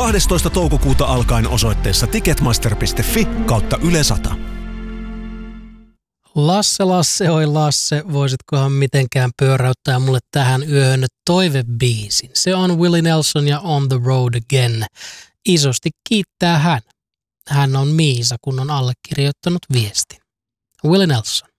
12. toukokuuta alkaen osoitteessa ticketmaster.fi/Yle 100. Lasse, oi Lasse, voisitkohan mitenkään pyöräyttää mulle tähän yöhön toivebiisin? Se on Willie Nelson ja On the Road Again. Isosti kiittää hän. Hän on Miisa, kun on allekirjoittanut viestin. Willie Nelson.